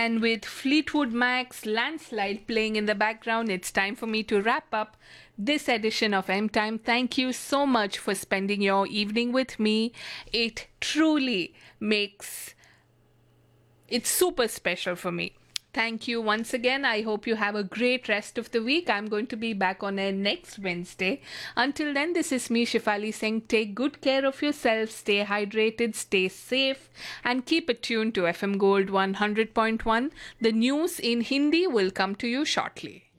And with Fleetwood Mac's Landslide playing in the background, it's time for me to wrap up this edition of M Time. Thank you so much for spending your evening with me. It truly makes it super special for me. Thank you once again. I hope you have a great rest of the week. I'm going to be back on air next Wednesday. Until then, this is me, Shifali, saying take good care of yourself, stay hydrated, stay safe, and keep it tuned to FM Gold 100.1. The news in Hindi will come to you shortly.